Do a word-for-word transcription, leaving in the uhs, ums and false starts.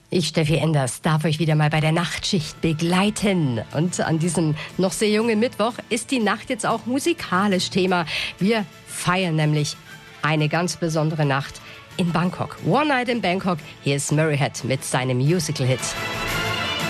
Ich, Steffi Enders, darf euch wieder mal bei der Nachtschicht begleiten. Und an diesem noch sehr jungen Mittwoch ist die Nacht jetzt auch musikalisch Thema. Wir feiern nämlich eine ganz besondere Nacht in Bangkok. One Night in Bangkok. Hier ist Murray Head mit seinem Musical-Hit.